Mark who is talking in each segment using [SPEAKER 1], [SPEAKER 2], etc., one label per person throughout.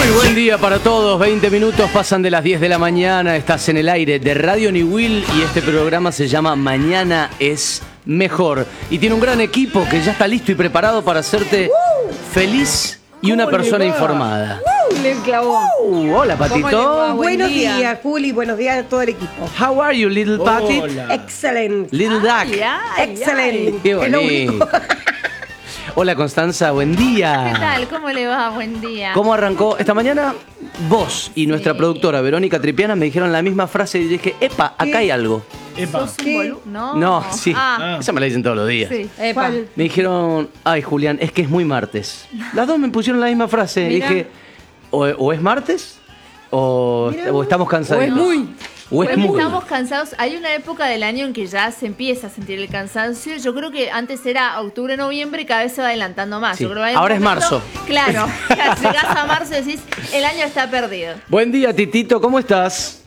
[SPEAKER 1] Muy buen día para todos, 20 minutos pasan de las 10 de la mañana, estás en el aire de Radio Niwil y este programa se llama Mañana es Mejor. Y tiene un gran equipo que ya está listo y preparado para hacerte feliz y una persona informada.
[SPEAKER 2] Le clavó.
[SPEAKER 1] Hola, Patito.
[SPEAKER 2] Buenos días, Juli. Buenos días a todo el equipo.
[SPEAKER 1] How are you, little Patit?
[SPEAKER 2] Excellent.
[SPEAKER 1] Little duck.
[SPEAKER 2] Excellent.
[SPEAKER 1] Qué
[SPEAKER 2] Es lo
[SPEAKER 1] bonito.
[SPEAKER 2] único.
[SPEAKER 1] Hola, Constanza, buen día.
[SPEAKER 3] ¿Qué tal? ¿Cómo le va? Buen día.
[SPEAKER 1] ¿Cómo arrancó? Esta mañana vos y nuestra productora Verónica Tripiana me dijeron la misma frase y dije, epa, acá hay algo.
[SPEAKER 3] ¿Sos un boludo? No.
[SPEAKER 1] No, sí.
[SPEAKER 3] Ah,
[SPEAKER 1] Esa me la dicen todos los días.
[SPEAKER 3] sí.
[SPEAKER 2] Epa.
[SPEAKER 1] Me dijeron, ay, Julián, es que es muy martes. Las dos me pusieron la misma frase.
[SPEAKER 3] Mirá.
[SPEAKER 1] Dije, o es martes o estamos cansados. O es
[SPEAKER 3] Porque
[SPEAKER 1] muy.
[SPEAKER 3] estamos cansados. Hay una época del año en que ya se empieza a sentir el cansancio. Yo creo que antes era octubre, noviembre y cada vez se va adelantando más.
[SPEAKER 1] Sí.
[SPEAKER 3] Yo creo que hay un
[SPEAKER 1] Ahora es marzo.
[SPEAKER 3] Claro. Llegás a marzo y decís, el año está perdido.
[SPEAKER 1] Buen día, Titito, ¿cómo estás?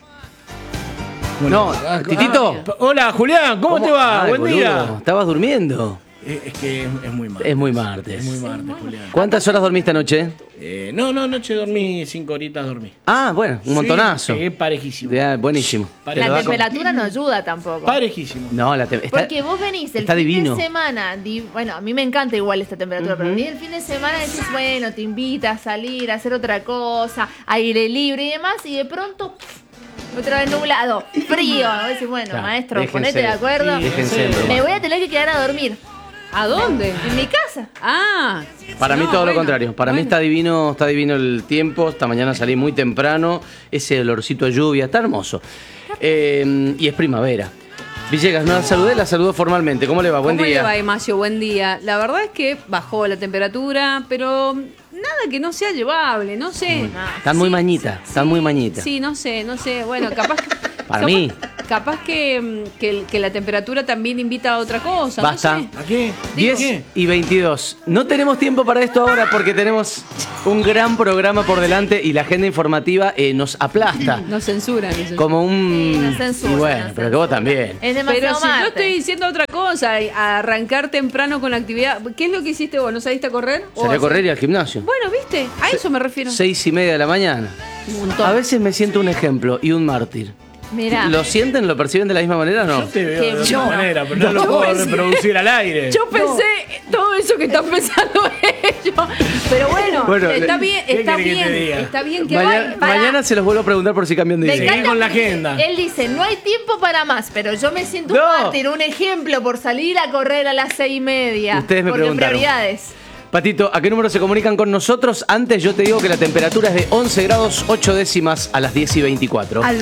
[SPEAKER 1] No, Titito.
[SPEAKER 4] Hola, Julián, ¿cómo te va?
[SPEAKER 1] Ay,
[SPEAKER 4] Buen
[SPEAKER 1] boludo,
[SPEAKER 4] día.
[SPEAKER 1] ¿estabas durmiendo?
[SPEAKER 4] Es que es muy martes.
[SPEAKER 1] Es muy martes.
[SPEAKER 4] Es muy martes, Julián.
[SPEAKER 1] ¿Cuántas horas dormiste anoche?
[SPEAKER 4] No, anoche dormí 5 horitas dormí.
[SPEAKER 1] Ah, bueno, un montonazo.
[SPEAKER 4] Sí, parejísimo.
[SPEAKER 1] Ya, buenísimo.
[SPEAKER 4] Parejo.
[SPEAKER 3] La temperatura no ayuda tampoco.
[SPEAKER 4] Parejísimo.
[SPEAKER 1] No, está,
[SPEAKER 3] Porque vos venís el
[SPEAKER 1] está
[SPEAKER 3] fin
[SPEAKER 1] divino.
[SPEAKER 3] de semana, bueno, a mí me encanta igual esta temperatura, pero venís el fin de semana y decís, bueno, te invita a salir, a hacer otra cosa, aire libre y demás, y de pronto, otra vez nublado, frío. Vos decís, bueno,
[SPEAKER 1] Claro,
[SPEAKER 3] maestro,
[SPEAKER 1] déjense-
[SPEAKER 3] ponete de acuerdo.
[SPEAKER 1] sí, déjense de
[SPEAKER 3] Me voy a tener que quedar a dormir.
[SPEAKER 2] ¿A dónde?
[SPEAKER 3] En mi casa.
[SPEAKER 2] Ah.
[SPEAKER 1] Para mí
[SPEAKER 2] No,
[SPEAKER 1] todo lo
[SPEAKER 2] bueno,
[SPEAKER 1] contrario. Para mí
[SPEAKER 2] bueno.
[SPEAKER 1] está divino el tiempo. Esta mañana salí muy temprano. Ese olorcito a lluvia está hermoso. Y es primavera. Villegas, no la saludo formalmente. ¿Cómo le va? Buen
[SPEAKER 2] ¿Cómo
[SPEAKER 1] día.
[SPEAKER 2] le va, Emacio? Buen día. La verdad es que bajó la temperatura, pero nada que no sea llevable, no sé.
[SPEAKER 1] Están muy mañitas. Están muy mañitas.
[SPEAKER 2] Sí, no sé. Bueno, capaz que...
[SPEAKER 1] Para mí.
[SPEAKER 2] Capaz que la temperatura también invita a otra cosa.
[SPEAKER 1] Basta.
[SPEAKER 2] No sé.
[SPEAKER 4] ¿A qué?
[SPEAKER 1] 10 y 22. No tenemos tiempo para esto ahora porque tenemos un gran programa por delante y la agenda informativa nos aplasta.
[SPEAKER 2] Nos censuran.
[SPEAKER 1] Como un...
[SPEAKER 3] Sí, nos censuran,
[SPEAKER 1] Y bueno,
[SPEAKER 3] nos
[SPEAKER 1] pero que vos
[SPEAKER 3] censuran.
[SPEAKER 1] también.
[SPEAKER 3] Es
[SPEAKER 2] Pero
[SPEAKER 3] demasiado
[SPEAKER 2] si yo
[SPEAKER 3] martes.
[SPEAKER 2] estoy diciendo otra cosa, a arrancar temprano con la actividad. ¿Qué es lo que hiciste vos? ¿No saliste a correr?
[SPEAKER 1] Salí a correr y al gimnasio.
[SPEAKER 2] Bueno, ¿viste? A eso me refiero.
[SPEAKER 1] 6:30 de la mañana.
[SPEAKER 2] Un montón.
[SPEAKER 1] A veces me siento un ejemplo y un mártir.
[SPEAKER 3] Mirá.
[SPEAKER 1] ¿Lo sienten? ¿Lo perciben de la misma manera o no?
[SPEAKER 4] Yo te veo
[SPEAKER 3] Qué
[SPEAKER 4] de
[SPEAKER 3] yo-
[SPEAKER 4] otra manera, pero no lo puedo reproducir al aire.
[SPEAKER 2] Yo pensé todo eso que están pensando ellos. Pero bueno, está bien,
[SPEAKER 4] ¿qué
[SPEAKER 2] está
[SPEAKER 4] querés que te
[SPEAKER 2] bien.
[SPEAKER 4] diga?
[SPEAKER 2] Está bien que
[SPEAKER 1] Mañana,
[SPEAKER 2] vaya.
[SPEAKER 1] mañana se los vuelvo a preguntar por si cambian de
[SPEAKER 3] Me
[SPEAKER 1] idea.
[SPEAKER 4] Seguí
[SPEAKER 3] encanta
[SPEAKER 4] con la
[SPEAKER 3] porque
[SPEAKER 4] agenda.
[SPEAKER 3] Él dice, no hay tiempo para más, pero yo me siento
[SPEAKER 1] No.
[SPEAKER 3] un mártir, un ejemplo por salir a correr a las 6:30.
[SPEAKER 1] Ustedes me
[SPEAKER 3] porque
[SPEAKER 1] preguntaron.
[SPEAKER 3] prioridades.
[SPEAKER 1] Patito, ¿a qué número se comunican con nosotros? Antes yo te digo que la temperatura es de 11 grados 8 décimas a las 10 y 24.
[SPEAKER 5] Al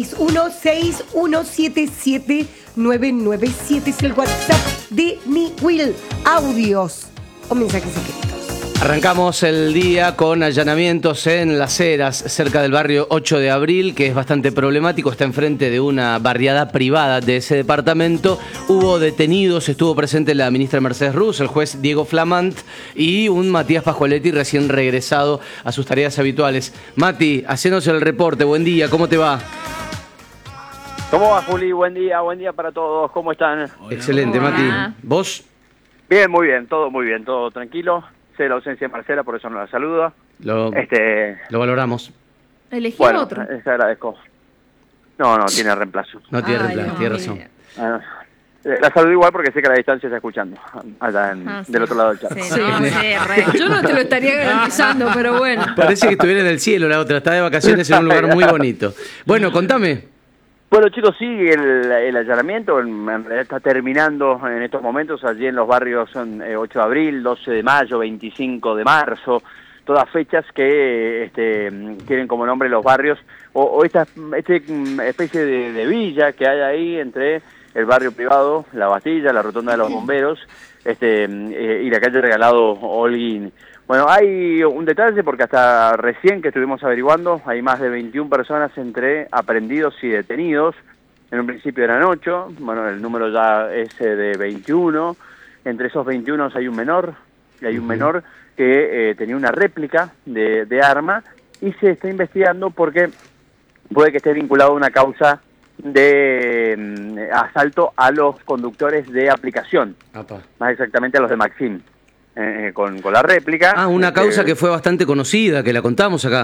[SPEAKER 5] 261-6177-997 es el WhatsApp de Niwil. Audios o mensajes secretos.
[SPEAKER 1] Arrancamos el día con allanamientos en Las Heras, cerca del barrio 8 de Abril, que es bastante problemático, está enfrente de una barriada privada de ese departamento. Hubo detenidos, estuvo presente la ministra Mercedes Ruz, el juez Diego Flamant y un Matías Pascualetti recién regresado a sus tareas habituales. Mati, haciéndonos el reporte, buen día, ¿cómo te va?
[SPEAKER 6] ¿Cómo va, Juli? Buen día para todos. ¿Cómo están?
[SPEAKER 1] Excelente,
[SPEAKER 3] Hola.
[SPEAKER 1] Mati. ¿Vos?
[SPEAKER 6] Bien, muy bien, todo tranquilo. Sé la ausencia de Marcela, por eso no la saludo.
[SPEAKER 1] Lo valoramos.
[SPEAKER 3] Elegí
[SPEAKER 6] Bueno,
[SPEAKER 3] otro.
[SPEAKER 6] les agradezco. No, tiene reemplazo.
[SPEAKER 1] No tiene
[SPEAKER 2] Ay,
[SPEAKER 1] reemplazo,
[SPEAKER 2] no,
[SPEAKER 1] tiene
[SPEAKER 2] mira.
[SPEAKER 1] razón.
[SPEAKER 6] Ah, la saludo igual porque sé que a la distancia está escuchando, allá
[SPEAKER 3] Sí.
[SPEAKER 6] del otro lado del chat.
[SPEAKER 3] Sí, no, sí, re.
[SPEAKER 2] Yo no te lo estaría garantizando, pero bueno.
[SPEAKER 1] Parece que estuviera en el cielo la otra, está de vacaciones en un lugar muy bonito. Bueno, contame.
[SPEAKER 6] Bueno, chicos, sí, el allanamiento en realidad está terminando en estos momentos. Allí en los barrios son 8 de abril, 12 de mayo, 25 de marzo, todas fechas que tienen como nombre los barrios o esta especie de villa que hay ahí entre el barrio privado, la Bastilla, la Rotonda de los Bomberos y la calle Regalado Holguín. Bueno, hay un detalle porque hasta recién que estuvimos averiguando hay más de 21 personas entre aprendidos y detenidos. En un principio eran 8, bueno, el número ya es de 21. Entre esos 21 hay un menor, y hay un menor que tenía una réplica de arma y se está investigando porque puede que esté vinculado a una causa de asalto a los conductores de aplicación,
[SPEAKER 1] Apa.
[SPEAKER 6] más exactamente a los de Maxim. Con la réplica.
[SPEAKER 1] Ah, una causa que fue bastante conocida, que la contamos acá.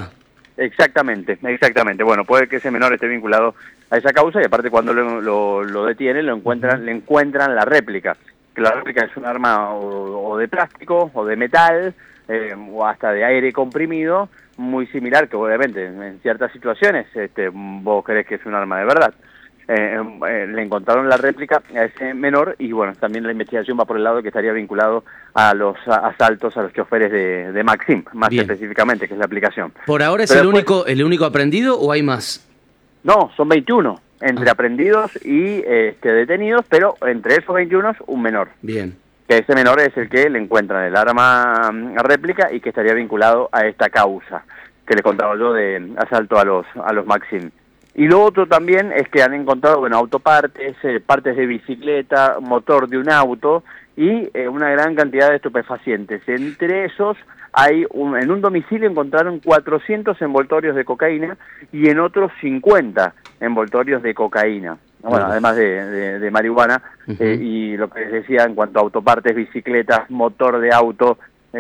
[SPEAKER 6] Exactamente. Bueno, puede que ese menor esté vinculado a esa causa y aparte cuando lo detienen le encuentran la réplica. Que la réplica es un arma o de plástico o de metal o hasta de aire comprimido, muy similar que obviamente en ciertas situaciones vos crees que es un arma de verdad. Le encontraron la réplica a ese menor y bueno, también la investigación va por el lado de que estaría vinculado a los asaltos a los choferes de Maxim, más
[SPEAKER 1] Bien.
[SPEAKER 6] específicamente, que es la aplicación.
[SPEAKER 1] ¿Por ahora es
[SPEAKER 6] Pero
[SPEAKER 1] el
[SPEAKER 6] después-
[SPEAKER 1] único aprendido o hay más?
[SPEAKER 6] No, son 21, entre aprendidos y detenidos, pero entre esos 21 un menor.
[SPEAKER 1] Bien.
[SPEAKER 6] Que ese menor es el que le encuentran el arma réplica y que estaría vinculado a esta causa que le contaba yo de asalto a los Maxim. Y lo otro también es que han encontrado, bueno, autopartes, partes de bicicleta, motor de un auto y una gran cantidad de estupefacientes. Entre esos hay en un domicilio encontraron 400 envoltorios de cocaína y en otros 50 envoltorios de cocaína. Bueno, además de marihuana, y lo que les decía en cuanto a autopartes, bicicletas, motor de auto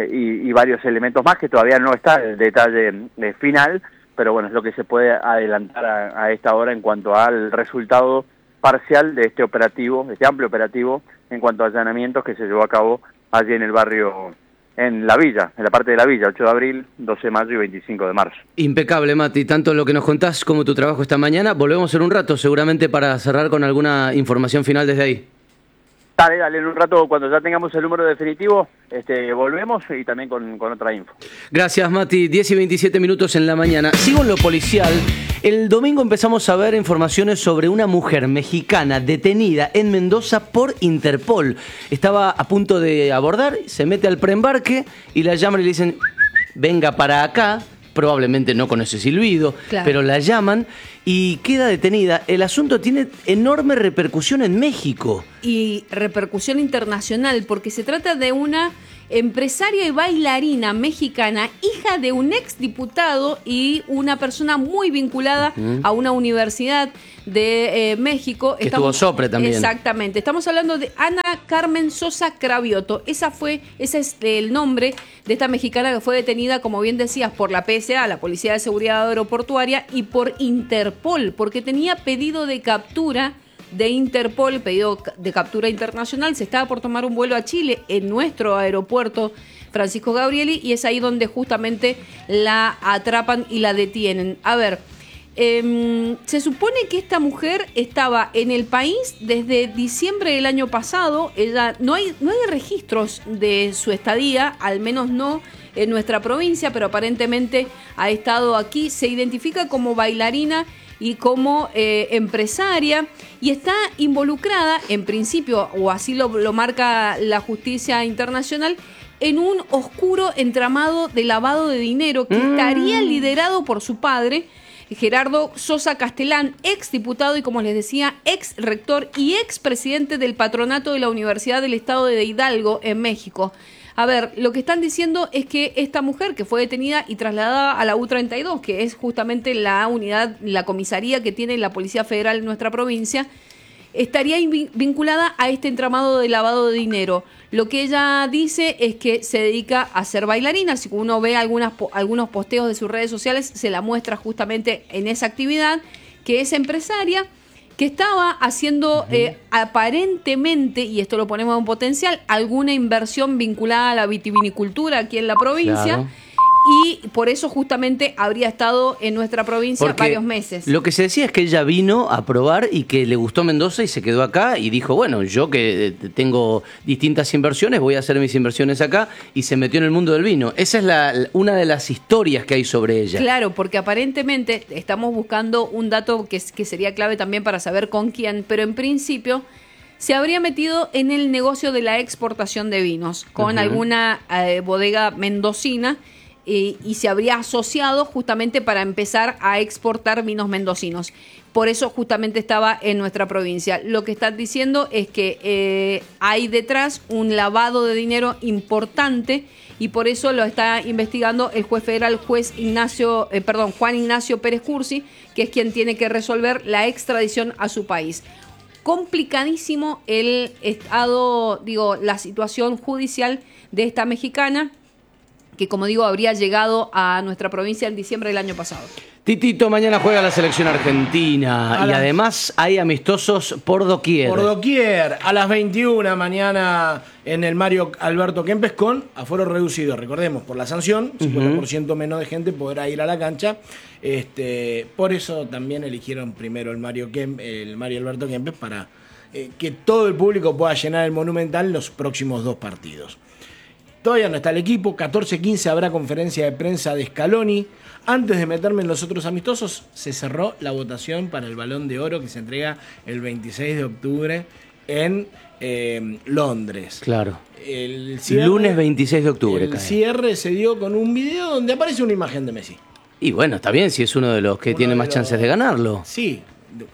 [SPEAKER 6] y varios elementos más que todavía no está el detalle final, pero bueno, es lo que se puede adelantar a esta hora en cuanto al resultado parcial de este operativo, este amplio operativo, en cuanto a allanamientos que se llevó a cabo allí en el barrio, en la villa, en la parte de la villa, 8 de abril, 12 de mayo y 25 de marzo.
[SPEAKER 1] Impecable, Mati, tanto lo que nos contás como tu trabajo esta mañana. Volvemos en un rato, seguramente para cerrar con alguna información final desde ahí.
[SPEAKER 6] Dale, en un rato, cuando ya tengamos el número definitivo, volvemos y también con otra info.
[SPEAKER 1] Gracias, Mati. 10 y 27 minutos en la mañana. Sigo en lo policial. El domingo empezamos a ver informaciones sobre una mujer mexicana detenida en Mendoza por Interpol. Estaba a punto de abordar, se mete al preembarque y la llaman y le dicen, venga para acá. Probablemente no con ese silbido,
[SPEAKER 2] Claro.
[SPEAKER 1] pero la llaman y queda detenida. El asunto tiene enorme repercusión en México.
[SPEAKER 2] Y repercusión internacional, porque se trata de una empresaria y bailarina mexicana, hija de un exdiputado y una persona muy vinculada a una universidad de México.
[SPEAKER 1] Que estuvo Sopre también.
[SPEAKER 2] Exactamente. Estamos hablando de Ana Carmen Sosa Cravioto. Ese es el nombre de esta mexicana que fue detenida, como bien decías, por la PSA, la Policía de Seguridad Aeroportuaria, y por Interpol, porque tenía pedido de captura de Interpol, pedido de captura internacional. Se estaba por tomar un vuelo a Chile en nuestro aeropuerto Francisco Gabrieli y es ahí donde justamente la atrapan y la detienen. A ver, se supone que esta mujer estaba en el país desde diciembre del año pasado. Ella no hay registros de su estadía, al menos no en nuestra provincia, pero aparentemente ha estado aquí. Se identifica como bailarina y como empresaria y está involucrada, en principio, o así lo marca la justicia internacional, en un oscuro entramado de lavado de dinero que estaría liderado por su padre, Gerardo Sosa Castellán, ex diputado y, como les decía, ex rector y ex presidente del patronato de la Universidad del Estado de Hidalgo en México. A ver, lo que están diciendo es que esta mujer que fue detenida y trasladada a la U32, que es justamente la unidad, la comisaría que tiene la Policía Federal en nuestra provincia, estaría vinculada a este entramado de lavado de dinero. Lo que ella dice es que se dedica a ser bailarina. Si uno ve algunos posteos de sus redes sociales, se la muestra justamente en esa actividad, que es empresaria, que estaba haciendo aparentemente, y esto lo ponemos en potencial, alguna inversión vinculada a la vitivinicultura aquí en la provincia.
[SPEAKER 1] Claro.
[SPEAKER 2] Y por eso justamente habría estado en nuestra provincia
[SPEAKER 1] Porque
[SPEAKER 2] varios meses.
[SPEAKER 1] Lo que se decía es que ella vino a probar y que le gustó Mendoza y se quedó acá y dijo, bueno, yo que tengo distintas inversiones, voy a hacer mis inversiones acá, y se metió en el mundo del vino. Esa es una de las historias que hay sobre ella.
[SPEAKER 2] Claro, porque aparentemente estamos buscando un dato que sería clave también para saber con quién, pero en principio se habría metido en el negocio de la exportación de vinos con alguna bodega mendocina. Y se habría asociado justamente para empezar a exportar vinos mendocinos. Por eso justamente estaba en nuestra provincia. Lo que están diciendo es que hay detrás un lavado de dinero importante y por eso lo está investigando el juez federal, Juan Ignacio Pérez Cursi, que es quien tiene que resolver la extradición a su país. Complicadísimo el estado, la situación judicial de esta mexicana. que como digo habría llegado a nuestra provincia en diciembre del año pasado.
[SPEAKER 1] Titito, mañana juega la selección argentina y además hay amistosos por doquier.
[SPEAKER 4] Por doquier, a las 21 mañana en el Mario Alberto Kempes con aforo reducido. Recordemos, por la sanción, 50% menos de gente podrá ir a la cancha. Por eso también eligieron primero el Mario Alberto Kempes para que todo el público pueda llenar el Monumental en los próximos 2 partidos. Todavía no está el equipo, 14:15 habrá conferencia de prensa de Scaloni. Antes de meterme en los otros amistosos, se cerró la votación para el Balón de Oro que se entrega el 26 de octubre en Londres.
[SPEAKER 1] Claro.
[SPEAKER 4] El cierre,
[SPEAKER 1] lunes 26 de octubre.
[SPEAKER 4] El cierre se dio con un video donde aparece una imagen de Messi.
[SPEAKER 1] Y bueno, está bien si es uno de los que tiene más chances de ganarlo.
[SPEAKER 4] Sí.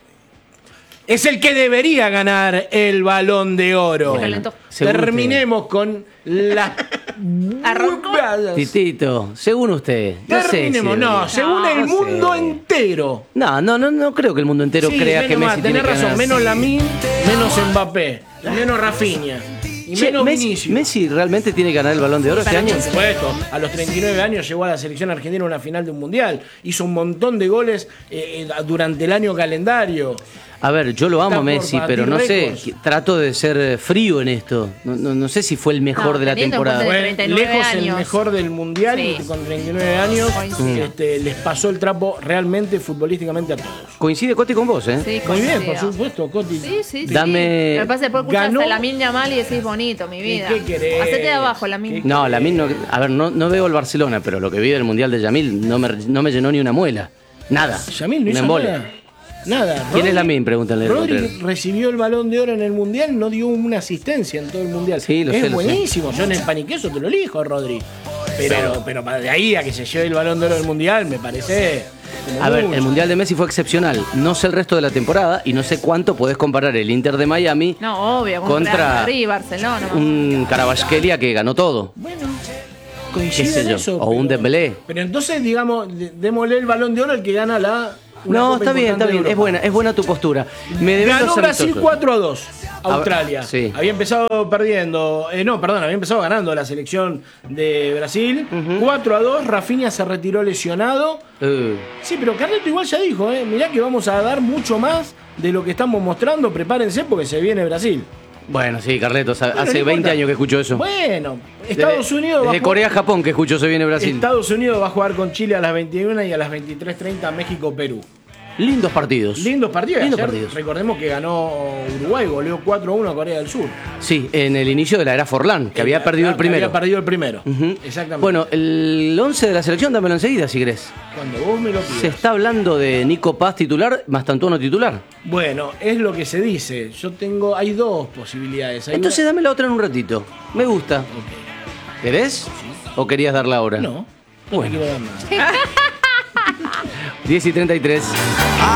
[SPEAKER 4] Es el que debería ganar el Balón de Oro.
[SPEAKER 3] Se calentó.
[SPEAKER 4] Terminemos con la...
[SPEAKER 3] Arrancó.
[SPEAKER 1] Titito, según usted. No sé
[SPEAKER 4] Terminemos,
[SPEAKER 1] si
[SPEAKER 4] no, según el
[SPEAKER 1] no
[SPEAKER 4] mundo
[SPEAKER 1] sé.
[SPEAKER 4] entero.
[SPEAKER 1] No creo que el mundo entero
[SPEAKER 4] Sí,
[SPEAKER 1] crea que
[SPEAKER 4] menos
[SPEAKER 1] Messi
[SPEAKER 4] más,
[SPEAKER 1] tiene
[SPEAKER 4] tenés
[SPEAKER 1] que
[SPEAKER 4] razón,
[SPEAKER 1] ganar.
[SPEAKER 4] menos Lamine, menos Mbappé, menos Rafinha y
[SPEAKER 1] Che,
[SPEAKER 4] menos
[SPEAKER 1] Messi,
[SPEAKER 4] Vinicius.
[SPEAKER 1] Messi realmente tiene que ganar el Balón de Oro este año.
[SPEAKER 4] Por supuesto, a los 39 años llegó a la selección argentina a una final de un mundial. Hizo un montón de goles durante el año calendario.
[SPEAKER 1] A ver, yo lo amo
[SPEAKER 4] Está
[SPEAKER 1] a
[SPEAKER 4] por
[SPEAKER 1] Messi,
[SPEAKER 4] batir
[SPEAKER 1] pero no sé,
[SPEAKER 4] récords.
[SPEAKER 1] trato de ser frío en esto. No sé si fue el mejor
[SPEAKER 3] No,
[SPEAKER 1] de la
[SPEAKER 3] teniendo en
[SPEAKER 1] temporada.
[SPEAKER 3] cuenta
[SPEAKER 4] Fue
[SPEAKER 3] 39
[SPEAKER 4] lejos el
[SPEAKER 3] años.
[SPEAKER 4] mejor del mundial
[SPEAKER 3] Sí.
[SPEAKER 4] y con 39 años
[SPEAKER 3] Coincido.
[SPEAKER 4] les pasó el trapo realmente futbolísticamente a todos.
[SPEAKER 1] Coincide Coti con vos, ¿eh?
[SPEAKER 3] Sí,
[SPEAKER 4] Muy bien, por
[SPEAKER 3] coincido.
[SPEAKER 4] supuesto, Coti.
[SPEAKER 3] Sí, sí, sí.
[SPEAKER 1] Dame-
[SPEAKER 3] Lo que pasa es que después escuchás
[SPEAKER 4] Ganó-
[SPEAKER 3] a Lamine Yamal y decís bonito, mi vida.
[SPEAKER 4] qué querés?
[SPEAKER 3] Hacete de abajo, Lamine.
[SPEAKER 1] No, Lamine no. A ver, no veo el Barcelona, pero lo que vi del Mundial de Yamil no me llenó ni una muela. Nada.
[SPEAKER 4] Yamil no
[SPEAKER 1] Un
[SPEAKER 4] hizo
[SPEAKER 1] embole.
[SPEAKER 4] nada. Nada.
[SPEAKER 1] ¿Quién
[SPEAKER 4] Rodri-
[SPEAKER 1] es Lamine? Pregúntale.
[SPEAKER 4] Rodri recibió el Balón de Oro en el Mundial, no dio una asistencia en todo el Mundial.
[SPEAKER 1] Sí, lo
[SPEAKER 4] es
[SPEAKER 1] sé, lo
[SPEAKER 4] buenísimo, yo en el paniqueso te lo elijo, Rodri. Pero de ahí a que se lleve el Balón de Oro del Mundial, me parece... como
[SPEAKER 1] A ver,
[SPEAKER 4] mucho.
[SPEAKER 1] el Mundial de Messi fue excepcional. No sé el resto de la temporada y no sé cuánto podés comparar el Inter de Miami
[SPEAKER 3] No, obvio,
[SPEAKER 1] contra
[SPEAKER 3] Real Madrid, Barcelona.
[SPEAKER 1] un Carabasquelia que ganó todo.
[SPEAKER 4] Bueno,
[SPEAKER 1] Qué
[SPEAKER 4] coincide
[SPEAKER 1] sé
[SPEAKER 4] en
[SPEAKER 1] yo,
[SPEAKER 4] eso.
[SPEAKER 1] o un Dembélé.
[SPEAKER 4] Pero entonces, digamos, démosle el Balón de Oro al que gana una
[SPEAKER 1] No,
[SPEAKER 4] Copa
[SPEAKER 1] está bien,
[SPEAKER 4] importante de Europa.
[SPEAKER 1] es buena tu postura. Me debes
[SPEAKER 4] Ganó
[SPEAKER 1] los
[SPEAKER 4] Brasil
[SPEAKER 1] amistosos.
[SPEAKER 4] 4-2, Australia.
[SPEAKER 1] sí.
[SPEAKER 4] Había empezado perdiendo, había empezado ganando la selección de Brasil. 4-2, Rafinha se retiró lesionado. Sí, pero Carleto igual ya dijo, mirá que vamos a dar mucho más de lo que estamos mostrando. Prepárense porque se viene Brasil.
[SPEAKER 1] Bueno, sí, Carletos, hace
[SPEAKER 4] no
[SPEAKER 1] 20
[SPEAKER 4] importa.
[SPEAKER 1] años que escucho eso.
[SPEAKER 4] Bueno, Estados Unidos va a
[SPEAKER 1] Desde
[SPEAKER 4] jugar-
[SPEAKER 1] Corea a Japón que escucho se viene Brasil.
[SPEAKER 4] Estados Unidos va a jugar con Chile a las 21 y a las 23:30 México-Perú.
[SPEAKER 1] Lindos partidos.
[SPEAKER 4] Lindos partidos.
[SPEAKER 1] Lindos
[SPEAKER 4] Ayer,
[SPEAKER 1] partidos.
[SPEAKER 4] recordemos que ganó Uruguay, goleó 4-1 a Corea del Sur.
[SPEAKER 1] Sí, en el inicio de la era Forlán, que había perdido el primero.
[SPEAKER 4] Había perdido el primero.
[SPEAKER 1] Ujú.
[SPEAKER 4] Exactamente.
[SPEAKER 1] Bueno, el 11 de la selección, dámelo enseguida si querés.
[SPEAKER 4] Cuando vos me lo pidas.
[SPEAKER 1] Se está hablando de Nico Paz titular, Mastantuono titular.
[SPEAKER 4] Bueno, es lo que se dice. Hay dos posibilidades. Hay
[SPEAKER 1] Entonces dame la otra en un ratito. Me gusta. ¿Querés? ¿O querías darla ahora?
[SPEAKER 4] No, no
[SPEAKER 1] Bueno.
[SPEAKER 4] me quiero dar nada.
[SPEAKER 1] 10:33.